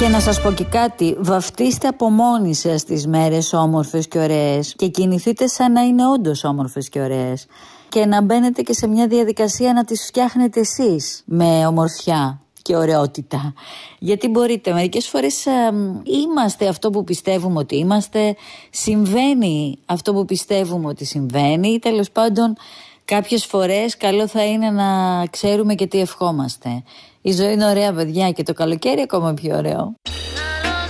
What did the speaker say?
Και να σας πω και κάτι, βαφτίστε από μόνοι σας τις μέρες όμορφες και ωραίες και κινηθείτε σαν να είναι όντως όμορφες και ωραίες και να μπαίνετε και σε μια διαδικασία να τις φτιάχνετε εσείς με ομορφιά και ωραιότητα. Γιατί μπορείτε, μερικές φορές είμαστε αυτό που πιστεύουμε ότι είμαστε, συμβαίνει αυτό που πιστεύουμε ότι συμβαίνει ή τέλος πάντων κάποιες φορές καλό θα είναι να ξέρουμε και τι ευχόμαστε. Η ζωή είναι ωραία παιδιά και το καλοκαίρι ακόμα πιο ωραίο.